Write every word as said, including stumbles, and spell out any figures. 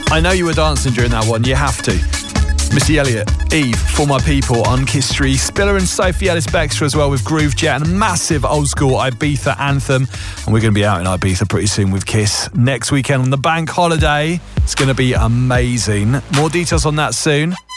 I know you were dancing during that one. You have to. Missy Elliott, Eve, For My People on Kiss three. Spiller and Sophie Ellis-Bextor as well with Groove Jet and a massive old school Ibiza anthem. And we're going to be out in Ibiza pretty soon with Kiss next weekend on the bank holiday. It's going to be amazing. More details on that soon.